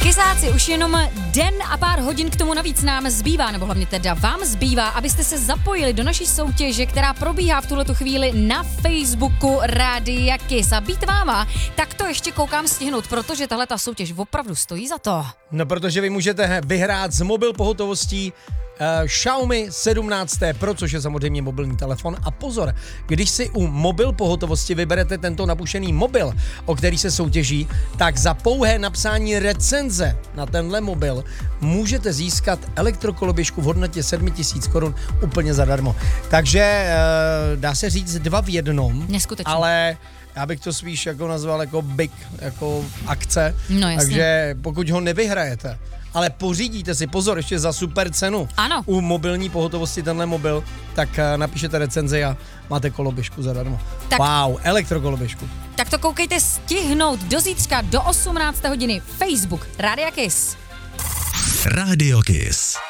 Kysáci, už jenom den a pár hodin k tomu navíc nám zbývá, nebo hlavně teda vám zbývá, abyste se zapojili do naší soutěže, která probíhá v tuhletu chvíli na Facebooku Rádia Kiss. A být váma, tak to ještě koukám stihnout, protože tahle ta soutěž opravdu stojí za to. No, protože vy můžete vyhrát z mobil pohotovostí Xiaomi 17 Pro, což je samozřejmě mobilní telefon. A pozor, když si u mobil pohotovosti vyberete tento nabušený mobil, o který se soutěží, tak za pouhé napsání recenze na tenhle mobil můžete získat elektrokoloběžku v hodnotě 7 000 korun úplně zadarmo. Takže dá se říct 2 v jednom. Neskutečně. Ale já bych to spíš jako nazval jako big, jako akce. No, jasně. Takže pokud ho nevyhrajete, ale pořídíte si, pozor, ještě za super cenu. Ano. U mobilní pohotovosti tenhle mobil, tak napíšete recenzi a máte koloběžku zadarmo. Tak, wow, elektrokoloběžku. Tak to koukejte stihnout do zítřka do 18 hodiny. Facebook Rádia Kiss. Rádio Kiss.